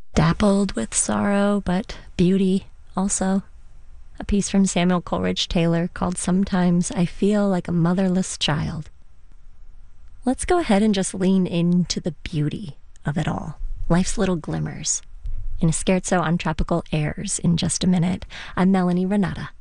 Dappled with sorrow, but beauty also. A piece from Samuel Coleridge Taylor called Sometimes I Feel Like a Motherless Child. Let's go ahead and just lean into the beauty of it all, life's little glimmers, in a scherzo on tropical airs in just a minute. I'm Melanie Renata.